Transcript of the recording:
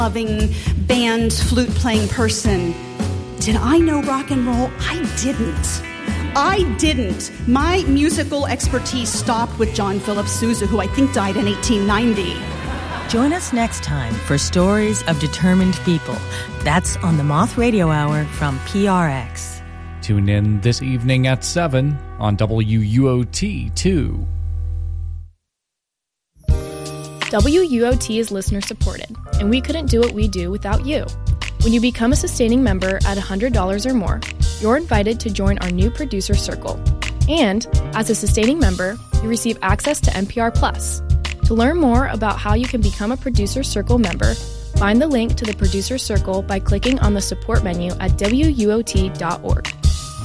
loving band flute playing person. Did I know rock and roll? I didn't. My musical expertise stopped with John Philip Sousa, who I think died in 1890. Join us next time for Stories of Determined People. That's on the Moth Radio Hour from PRX. Tune in this evening at 7 on WUOT 2. WUOT is listener supported, and we couldn't do what we do without you. When you become a sustaining member at $100 or more, you're invited to join our new producer circle. And as a sustaining member, you receive access to NPR Plus. To learn more about how you can become a Producer Circle member, find the link to the Producer Circle by clicking on the support menu at WUOT.org.